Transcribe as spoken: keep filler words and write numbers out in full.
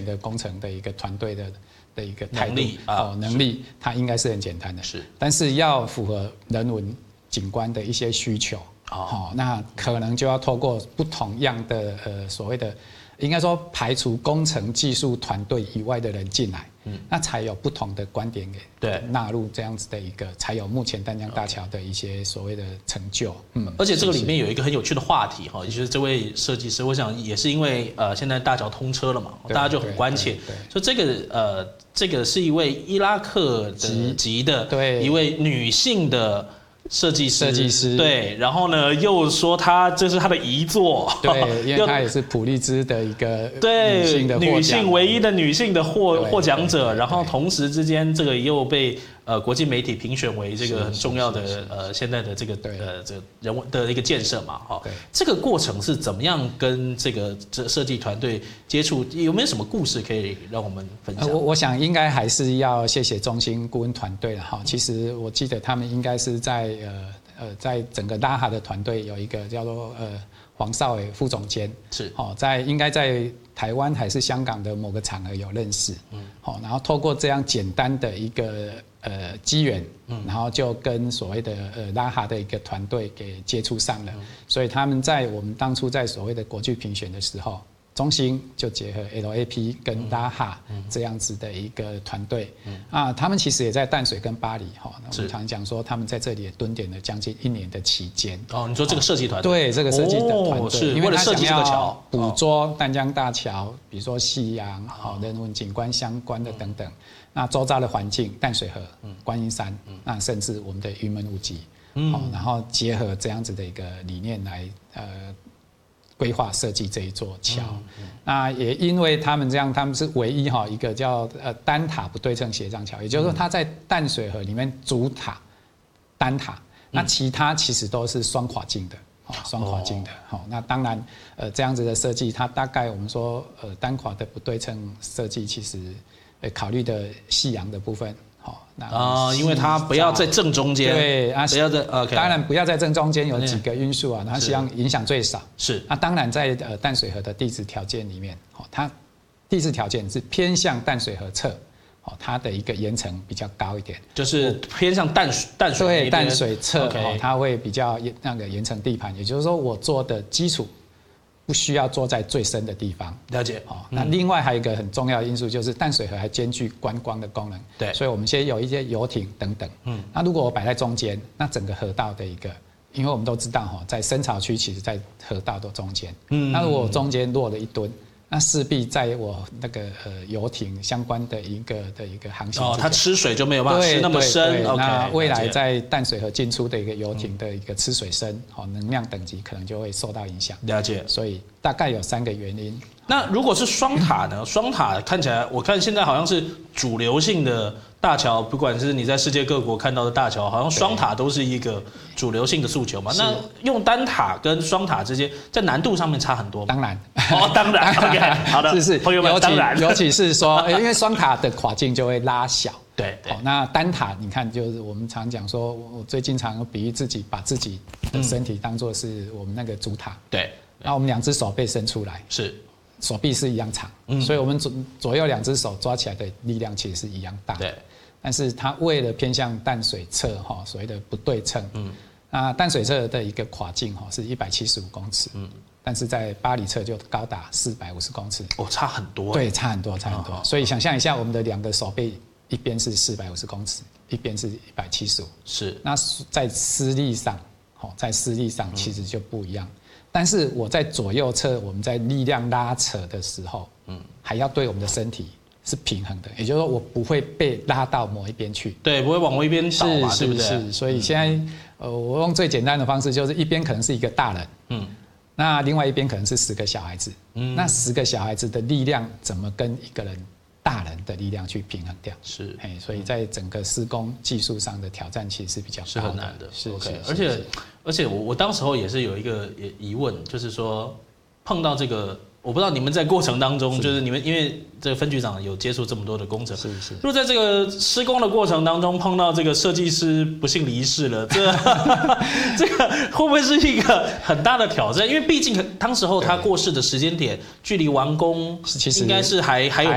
的工程的一个团队的的一个态度能力啊、 哦能力，它应该是很简单的。 是， 但是要符合人文景观的一些需求，哦，哦那可能就要透过不同样的呃所谓的。应该说，排除工程技术团队以外的人进来，嗯，那才有不同的观点给纳入这样子的一个，才有目前淡江大桥的一些所谓的成就。嗯， 而且这个里面有一个很有趣的话题哈，也就是这位设计师，我想也是因为呃现在大桥通车了嘛，大家就很关切，说这个呃这个是一位伊拉克的籍的一位女性的。设计师， 设计师对，然后呢，又说他这是他的遗作， 对，因为他也是普利兹的一个对女性的女性唯一的女性的获获奖者，然后同时之间这个又被呃国际媒体评选为这个很重要的呃现在的这个呃这个人文的一个建设嘛，哈，这个过程是怎么样跟这个这设计团队接触？有没有什么故事可以让我们分享？ 我我想应该还是要谢谢中心顾问团队了哈。其实我记得他们应该是在。呃呃，在整个拉哈的团队有一个叫做呃黄少伟副总监， 是哦，在应该在台湾还是香港的某个场合有认识，嗯，好，然后透过这样简单的一个呃机缘，嗯，然后就跟所谓的呃拉哈的一个团队给接触上了，嗯，所以他们在我们当初在所谓的国际评选的时候。中心就结合 L A P 跟拉哈这样子的一个团队，啊，他们其实也在淡水跟巴黎哈。我们常讲说，他们在这里也蹲点了将近一年的期间。 哦，你说这个设计团队？ 对，这个设计的团队， 因为他想要捕捉淡江大桥，比如说夕阳、好人文景观相关的等等。那周遭的环境，淡水河、观音山，那甚至我们的云门舞集，好，然后结合这样子的一个理念来呃。规划设计这一座桥，嗯嗯、那也因为他们这样，他们是唯一哈一个叫呃单塔不对称斜障桥，也就是说它在淡水河里面主塔单塔，那其他其实都是双跨径的，双跨径的。好，那当然呃这样子的设计，它大概我们说呃单跨的不对称设计，其实呃考虑的夕阳的部分。 啊，因为它不要在正中间， 对啊， 不要在 OK， 当然不要在正中间，有几个因素啊，它希望影响最少。 是啊，当然在呃淡水河的地质条件里面，哦，它地质条件是偏向淡水河侧，哦，它的一个岩层比较高一点， 就是偏向淡水淡水对淡水侧， okay 哦，它会比较那个岩层地盘，也就是说我做的基础。不需要坐在最深的地方， 了解。 哦，那另外还有一个很重要的因素就是淡水河还兼具观光的功能， 对， 所以我们现在有一些游艇等等，嗯，那如果我摆在中间，那整个河道的一个，因为我们都知道哈，在深潮区其实在河道的中间，嗯，那如果我中间落了一吨。那势必在我那个呃游艇相关的一个的一个航行哦，它吃水就没有办法吃那么深。 那未来在淡水河进出的一个游艇的一个吃水深，哦，能量等级可能就会受到影响。 了解。 所以大概有三个原因。 那如果是双塔呢？双塔看起来，我看现在好像是主流性的大桥，不管是你在世界各国看到的大桥，好像双塔都是一个主流性的诉求嘛。那用单塔跟双塔之间，在难度上面差很多吗？ 当然， 哦，当然 ，OK， 好的， 是是， 朋友们，当然， 尤其是说，因为双塔的跨径就会拉小。 对对， 那单塔你看，就是我们常讲说，我最近常比喻自己，把自己的身体当作是我们那个主塔。 对， 那我们两只手背伸出来， 是。 手臂是一样长，嗯，所以我们左左右两只手抓起来的力量其实是一样大， 对。 但是它为了偏向淡水侧哈，所谓的不对称，嗯，那淡水侧的一个跨径哈是一百七十五公尺，嗯，但是在巴黎侧就高达四百五十公尺， 哦，差很多， 对，差很多，差很多。哦，所以想象一下，我们的两个手背，一边是四百五十公尺，一边是一百七十五， 是。 那在施力上，好，在施力上其实就不一样。嗯，但是我在左右侧，我们在力量拉扯的时候，嗯，还要对我们的身体是平衡的，也就是说，我不会被拉到某一边去， 对，不会往某一边倒嘛，对不对？ 是，所以现在，呃，我用最简单的方式，就是一边可能是一个大人，嗯，那另外一边可能是十个小孩子，嗯，那十个小孩子的力量怎么跟一个人大人的力量去平衡掉？ 是， 哎，所以在整个施工技术上的挑战其实是比较是很难的， 是 OK， 而且。而且我我当时候也是有一个疑问，就是说碰到这个，我不知道你们在过程当中，是就是你们因为这个分局长有接触这么多的工程， 是是。 如果在这个施工的过程当中碰到这个设计师不幸离世了，这这个会不会是一个很大的挑战？因为毕竟当时候他过世的时间点距离完工，其实应该是还还有